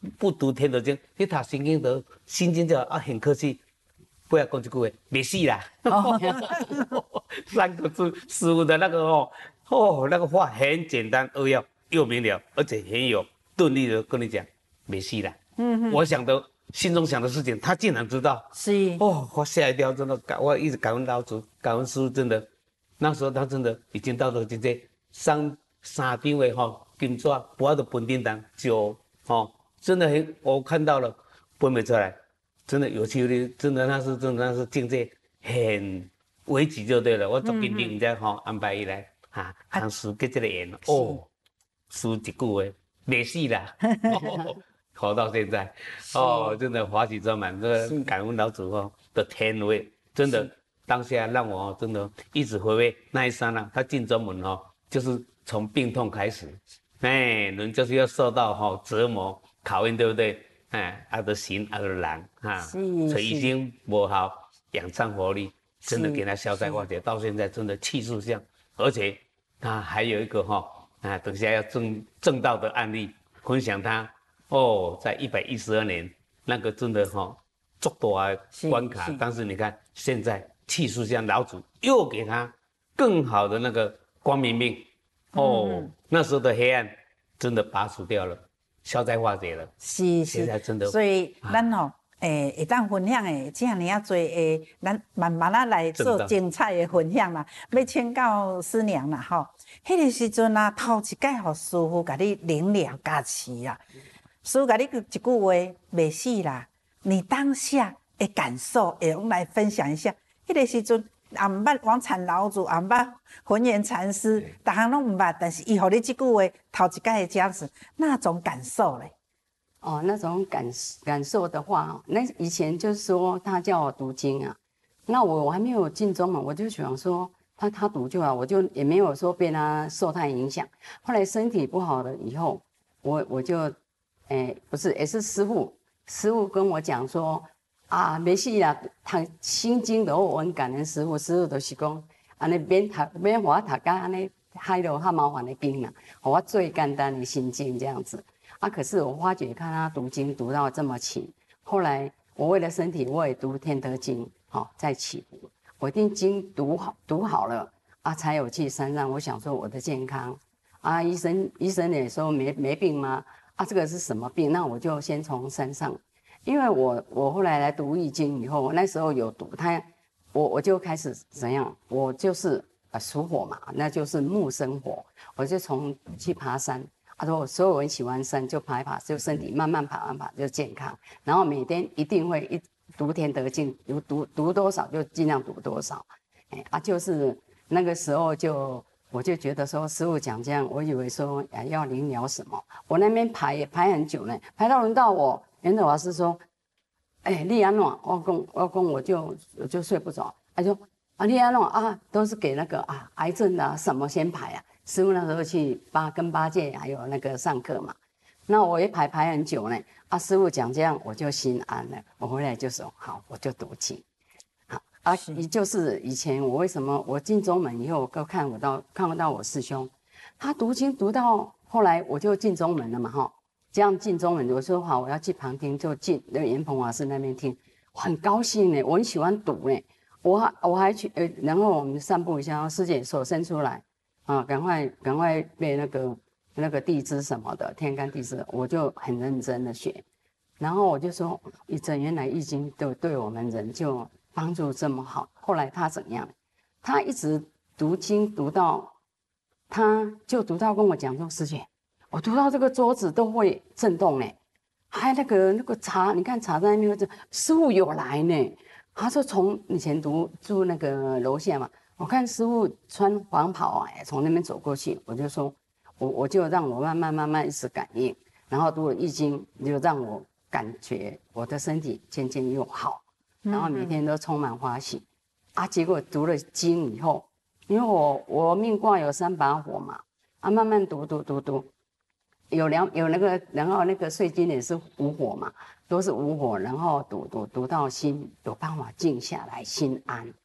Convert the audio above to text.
不读天德经，你读心经的心经就很客气，不要讲这句话，没戏啦。3个字，师傅的那个那个话很简单扼要又明了，而且很有顿力的跟你讲，没戏啦。我心中想的事情，他竟然知道。 是我吓一跳，真的我一直感恩老祖，感恩师父，真的。那时候他真的已经到了这3张的金纸，拨的本叮当就真的我看到了分不出来，真的有趣的，真的那是境界很危急就对了。我做紧张在安排伊来同师结这个缘师一句话没戏啦。活到现在，真的法喜充满，这个感恩老祖的天威，真的当下让我真的一直回味那一刹那。他进中门就是从病痛开始，人就是要受到折磨考验，对不对？的心的人所以已经不好养伤活力，真的给他消灾化解，到现在真的气势像，而且他还有一个等下要正道的案例分享他。在112年，那个真的足大的关卡，但是你看现在气势像老祖又给他更好的那个光明命，那时候的黑暗真的拔除掉了，消灾化解了。 是， 现在真的， 所以咱会当分享的这样啊多咱慢慢来做精彩的分享啦。要请教师娘啦迄个时阵啊，头一摆互师傅甲你灵了加持啊。师父甲你一句话袂死啦，你当下的感受，我们来分享一下。迄个时阵也毋捌王禅老祖，也毋捌浑元禅师，逐项拢毋捌，但是伊互你这句话头一摆的加持，那种感受嘞？ 那种感受的话，那以前就是说他叫我读经啊，那我还没有进宗门，我就想说他读就好，我就也没有说被他受他影响。后来身体不好了以后，我就。不是，也是师父跟我讲说没事啦，读心经的我很感恩师父就是讲，安尼免我读到安尼害了较麻烦的经啦，我最简单的心经这样子可是我发觉看他读经读到这么勤，后来我为了身体，我也读天德经，再起步，我一定经读好了才有去山上。我想说我的健康医生也说没病吗？这个是什么病？那我就先从山上，因为我后来读易经以后，那时候有读我就开始怎样？我就是属火嘛，那就是木生火，我就去爬山说所有人喜欢山就爬一爬，就身体慢慢爬就健康，然后每天一定会读天德经，读多少就尽量读多少，就是那个时候我就觉得说师父讲这样，我以为说要灵疗什么，我那边排很久呢，排到轮到我，圆德法师说，你安怎？我讲我就睡不着，他说你安怎都是给那个癌症的什么先排啊？师父那时候去跟八戒还有那个上课嘛，那我一排很久呢，师父讲这样我就心安了，我回来就说好，我就读经。就是以前我为什么我进宗门以后，看不到我师兄，他读经读到后来我就进宗门了嘛这样进宗门，我说好我要去旁听，就进那个严鹏法师那边听，我很高兴呢，我很喜欢读呢，我还去然后我们散步一下，师姐手伸出来赶快背那个地支什么的天干地支，我就很认真的学，然后我就说原来易经对我们人就帮助这么好。后来他怎样？他一直读经读到，他就读到跟我讲说：“师姐，我读到这个桌子都会震动呢，还那个茶，你看茶在那边，师父有来呢。”他说从以前住那个楼下嘛，我看师父穿黄袍从那边走过去，我就说，我就让我慢慢一直感应，然后读了易经，就让我感觉我的身体渐渐又好。然后每天都充满欢喜结果读了经以后，因为我命卦有3把火嘛慢慢读有那个，然后那个岁金也是无火嘛，都是无火，然后读到心有办法静下来，心安，